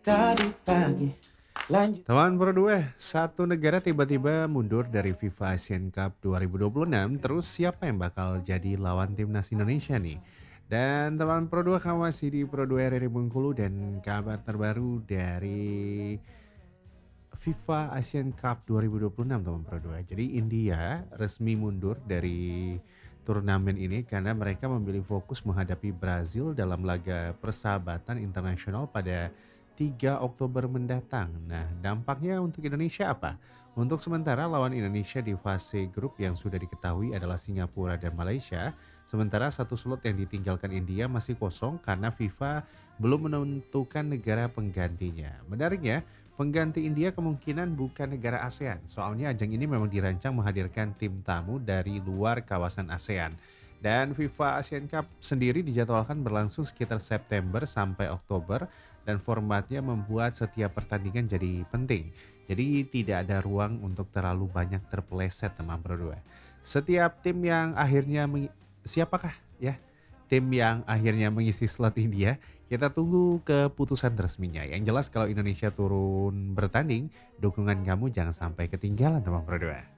tadi pagi. Lanjut. Teman berdua, satu negara tiba-tiba mundur dari FIFA Asian Cup 2026, terus siapa yang bakal jadi lawan timnas Indonesia nih? Dan teman Pro 2, kamu masih di Pro 2 RRI Bengkulu dan kabar terbaru dari FIFA Asian Cup 2026 teman Pro 2. Jadi India resmi mundur dari turnamen ini karena mereka memilih fokus menghadapi Brazil dalam laga persahabatan internasional pada 3 Oktober mendatang. Nah, dampaknya untuk Indonesia apa? Untuk sementara lawan Indonesia di fase grup yang sudah diketahui adalah Singapura dan Malaysia. Sementara satu slot yang ditinggalkan India masih kosong karena FIFA belum menentukan negara penggantinya. Menariknya, pengganti India kemungkinan bukan negara ASEAN. Soalnya ajang ini memang dirancang menghadirkan tim tamu dari luar kawasan ASEAN. Dan FIFA Asian Cup sendiri dijadwalkan berlangsung sekitar September sampai Oktober dan formatnya membuat setiap pertandingan jadi penting. Jadi tidak ada ruang untuk terlalu banyak terpeleset teman berdua. Setiap tim yang akhirnya siapakah ya tim yang akhirnya mengisi slot India, kita tunggu keputusan resminya. Yang jelas kalau Indonesia turun bertanding, dukungan kamu jangan sampai ketinggalan teman berdua.